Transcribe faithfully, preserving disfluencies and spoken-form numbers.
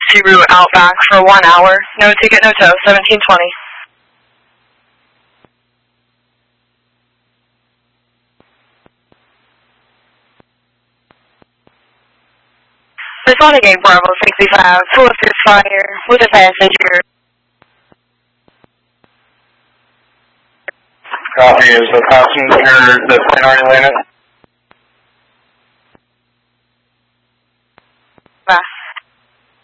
to route Outback for one hour. No ticket, no tow, seventeen twenty. This one again, Bravo sixty-five, full of fire with a passenger. Copy. Is the passenger, the plane already landed?